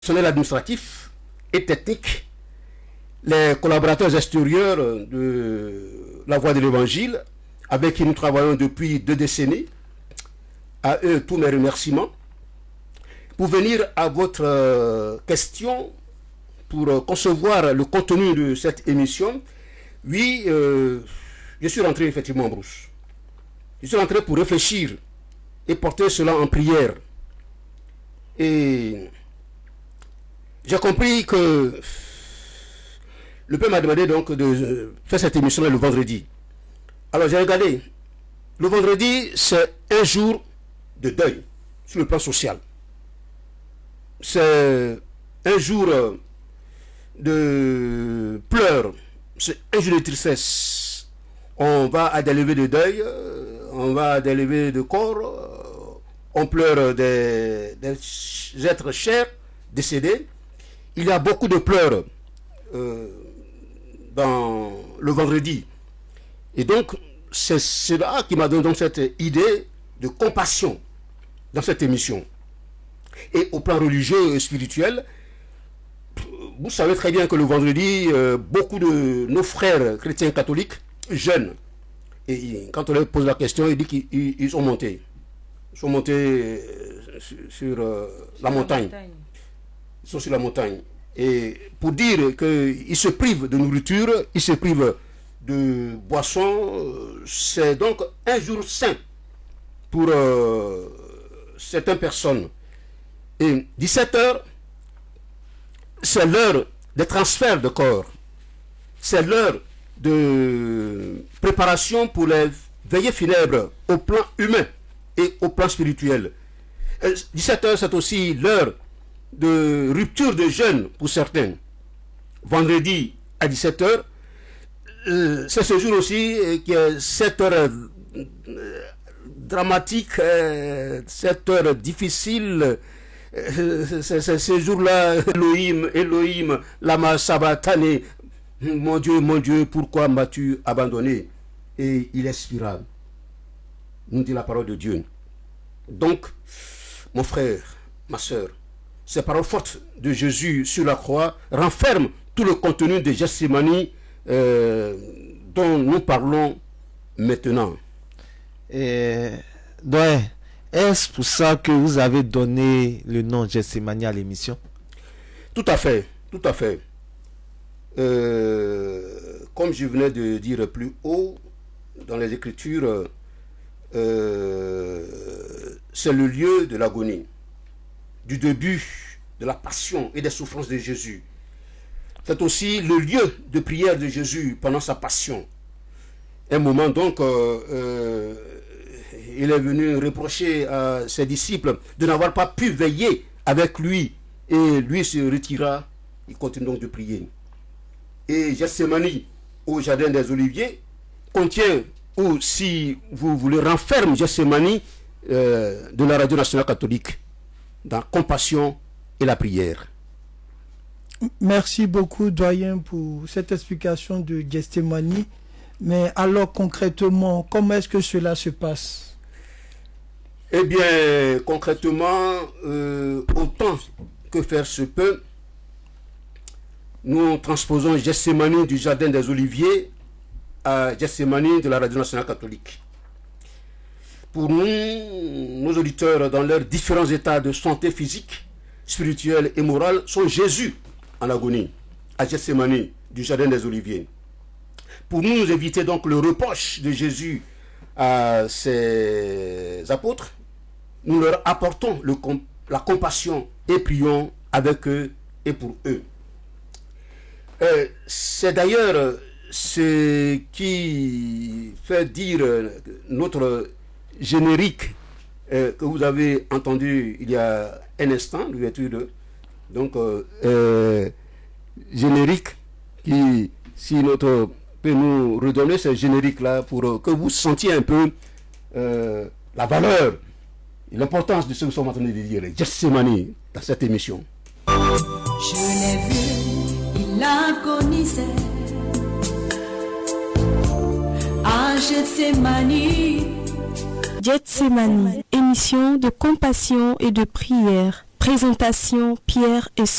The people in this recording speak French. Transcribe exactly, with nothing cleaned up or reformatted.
personnel administratif et technique, les collaborateurs extérieurs de la Voix de l'Évangile, avec qui nous travaillons depuis deux décennies, à eux tous mes remerciements. Pour venir à votre euh, question, pour euh, concevoir le contenu de cette émission, oui, euh, je suis rentré effectivement en brousse. Je suis rentré pour réfléchir et porter cela en prière. Et j'ai compris que le Père m'a demandé donc de faire cette émission le vendredi. Alors j'ai regardé. Le vendredi, c'est un jour de deuil sur le plan social. C'est un jour de pleurs, c'est un jour de tristesse. On va à des levées de deuil, on va à des levées de corps, on pleure des, des êtres chers décédés. Il y a beaucoup de pleurs euh, dans le vendredi. Et donc, c'est cela qui m'a donné donc cette idée de compassion dans cette émission. Et au plan religieux et spirituel, vous savez très bien que le vendredi, euh, beaucoup de nos frères chrétiens catholiques jeûnent. Et quand on leur pose la question, ils disent qu'ils ils sont montés. Ils sont montés sur, sur euh, la montagne. montagne. Ils sont sur la montagne. Et pour dire qu'ils se privent de nourriture, ils se privent de boissons, c'est donc un jour saint pour euh, certaines personnes. Et dix-sept heures, c'est l'heure des transferts de corps. C'est l'heure de préparation pour les veillées funèbres au plan humain et au plan spirituel. dix-sept heures, c'est aussi l'heure de rupture de jeûne pour certains. Vendredi à dix-sept heures, euh, c'est ce jour aussi euh, qui est cette heure euh, dramatique, euh, cette heure difficile. Euh, c'est ce jour-là, Elohim, Elohim, lama sabachthani, mon Dieu, mon Dieu, pourquoi m'as-tu abandonné? Et il expira, nous dit la parole de Dieu. Donc, mon frère, ma soeur, ces paroles fortes de Jésus sur la croix renferment tout le contenu de Gethsémani euh, dont nous parlons maintenant. Et, donc, est-ce pour ça que vous avez donné le nom Gethsémani à l'émission? Tout à fait, tout à fait. Euh, comme je venais de dire plus haut, dans les Écritures, euh, c'est le lieu de l'agonie, du début de la passion et des souffrances de Jésus. C'est aussi le lieu de prière de Jésus pendant sa passion. Un moment donc, euh, euh, il est venu reprocher à ses disciples de n'avoir pas pu veiller avec lui. Et lui se retira, il continue donc de prier. Et Gethsémani, au jardin des Oliviers, contient, ou si vous voulez, renferme Gethsémani euh, de la radio nationale catholique, dans la compassion et la prière. Merci beaucoup, doyen, pour cette explication de Gethsémani. Mais alors, concrètement, comment est-ce que cela se passe? Eh bien, concrètement, euh, autant que faire se peut, nous transposons Gethsémani du jardin des Oliviers à Gethsémani de la radio nationale catholique. Pour nous, nos auditeurs, dans leurs différents états de santé physique, spirituelle et morale, sont Jésus en agonie, à Gethsémani du jardin des Oliviers. Pour nous éviter donc le reproche de Jésus à ses apôtres, nous leur apportons le, la compassion et prions avec eux et pour eux. Euh, c'est d'ailleurs ce qui fait dire notre générique euh, que vous avez entendu il y a un instant, l'ouverture de donc euh, euh, générique qui, si notre peut nous redonner ce générique-là pour euh, que vous sentiez un peu euh, la valeur et l'importance de ce que nous sommes en train de dire, Gethsémani, dans cette émission. Je l'ai vu, il agonisait à Gethsémani. Gethsémani, émission de compassion et de prière. Présentation Pierre et